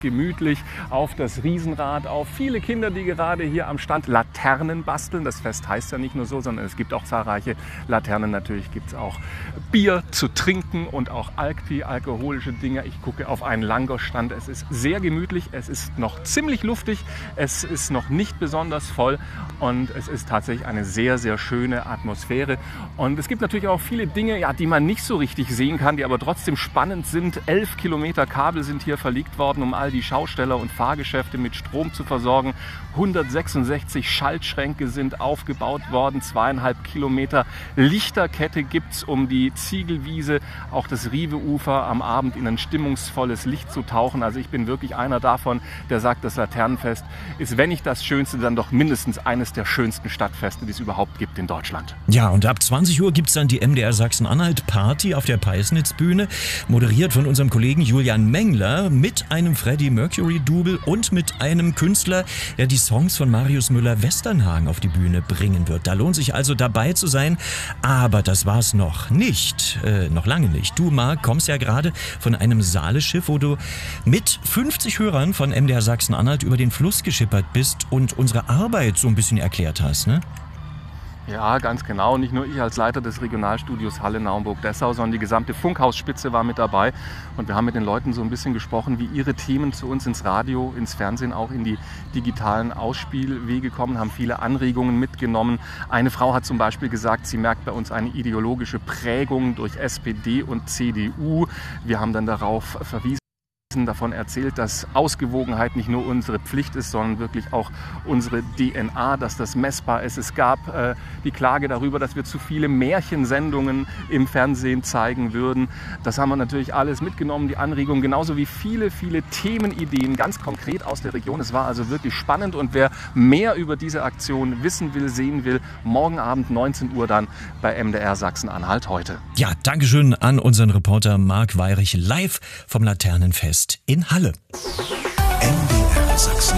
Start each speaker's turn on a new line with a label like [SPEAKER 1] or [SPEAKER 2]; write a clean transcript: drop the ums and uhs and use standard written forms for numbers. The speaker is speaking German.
[SPEAKER 1] gemütlich auf das Riesenrad, auf viele Kinder, die gerade hier am Stand Laternen basteln. Das Fest heißt ja nicht nur so, sondern es gibt auch zahlreiche Laternen. Natürlich gibt es auch Bier zu trinken und auch alkoholische Dinge. Ich gucke auf einen Langosch-Stand. Es ist sehr gemütlich, es ist noch ziemlich luftig, es ist noch nicht besonders voll und es ist tatsächlich eine sehr, sehr schöne Atmosphäre. Und es gibt natürlich auch viele Dinge, ja, die man nicht so richtig sehen kann, die aber trotzdem spannend sind. 11 Kilometer Kabel sind hier verlegt worden, um all die Schausteller und Fahrgeschäfte mit Strom zu versorgen. 166 Schaltschränke sind aufgebaut worden. 2,5 Kilometer Lichterkette gibt es, um die Ziegelwiese, auch das Rieweufer am Abend in ein stimmungsvolles Licht zu tauchen. Also ich bin wirklich einer davon, der sagt, das Laternenfest ist, wenn nicht das Schönste, dann doch mindestens eines der schönsten Stadtfeste, die es überhaupt gibt in Deutschland.
[SPEAKER 2] Ja, und ab 20 Uhr gibt es dann die MDR Sachsen-Anhalt Party auf der Peisnitz-Bühne, moderiert von unserem Kollegen Julian Mengler mit einem Freddie Mercury-Double und mit einem Künstler, der die Songs von Marius Müller-Westernhagen auf die Bühne bringen wird. Da lohnt sich also dabei zu sein, aber das war's noch nicht, noch lange nicht. Du, Marc, kommst ja gerade von einem Saaleschiff, wo du mit 50 Hörern von MDR Sachsen-Anhalt über den Fluss geschippert bist und unsere Arbeit so ein bisschen erklärt hast, ne?
[SPEAKER 1] Ja, ganz genau. Nicht nur ich als Leiter des Regionalstudios Halle Naumburg-Dessau, sondern die gesamte Funkhausspitze war mit dabei. Und wir haben mit den Leuten so ein bisschen gesprochen, wie ihre Themen zu uns ins Radio, ins Fernsehen, auch in die digitalen Ausspielwege kommen, haben viele Anregungen mitgenommen. Eine Frau hat zum Beispiel gesagt, sie merkt bei uns eine ideologische Prägung durch SPD und CDU. Wir haben dann darauf verwiesen, davon erzählt, dass Ausgewogenheit nicht nur unsere Pflicht ist, sondern wirklich auch unsere DNA, dass das messbar ist. Es gab die Klage darüber, dass wir zu viele Märchensendungen im Fernsehen zeigen würden. Das haben wir natürlich alles mitgenommen, die Anregungen, genauso wie viele, viele Themenideen, ganz konkret aus der Region. Es war also wirklich spannend und wer mehr über diese Aktion wissen will, sehen will, morgen Abend 19 Uhr dann bei MDR Sachsen-Anhalt heute.
[SPEAKER 2] Ja, Dankeschön an unseren Reporter Marc Weyrich live vom Laternenfest in Halle.
[SPEAKER 3] MDR Sachsen.